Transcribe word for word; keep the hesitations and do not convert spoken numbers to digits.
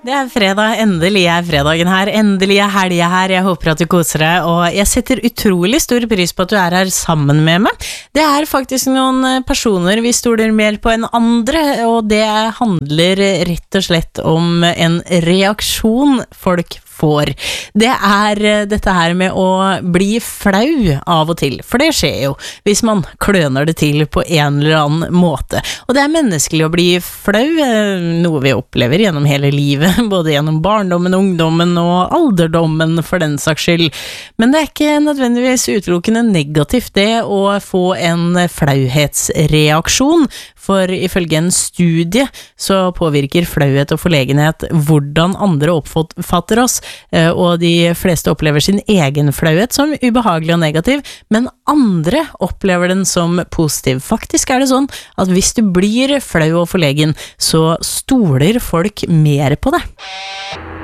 Det er fredag, endelig er fredagen her, endelig er helgen her, jeg håper at du koser deg, og jeg setter utrolig stor pris på at du er her sammen med meg. Det er faktisk noen personer vi stoler mer på enn andre, og det handler rett og slett om en reaksjon folk får. Det er dette her med å bli flau av og til, for det skjer jo hvis man kløner det til på en eller annen måte. Og det er menneskelig å bli flau, noe vi opplever gjennom hele livet, både gjennom barndommen, ungdommen og alderdommen for den saks skyld. Men det er ikke nødvendigvis utelukkende negativt det å få en flauhetsreaksjon, for ifølge en studie så påvirker flauhet og forlegenhet hvordan andre oppfatter oss, og de fleste opplever sin egen flauhet som ubehagelig og negativ, men andre opplever den som positiv. Faktisk er det sånn at hvis du blir flau og forlegen, så stoler folk mer på det.